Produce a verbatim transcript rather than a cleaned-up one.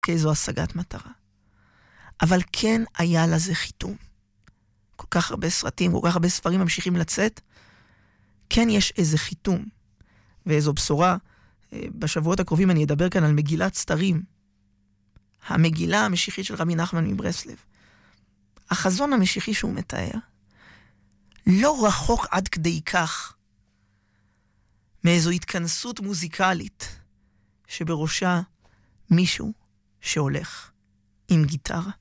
כאיזו השגת מטרה. אבל כן היה לזה חיתום. כל כך הרבה סרטים, כל כך הרבה ספרים ממשיכים לצאת, כן יש איזה חיתום, ואיזו בשורה. בשבועות הקרובים אני אדבר כאן על מגילת סתרים, המגילה המשיחית של רבי נחמן מברסלב. החזון המשיחי שהוא מתאר, לא רחוק עד כדי כך מאיזו התכנסות מוזיקלית, שבראשה מישהו שהולך עם גיטרה.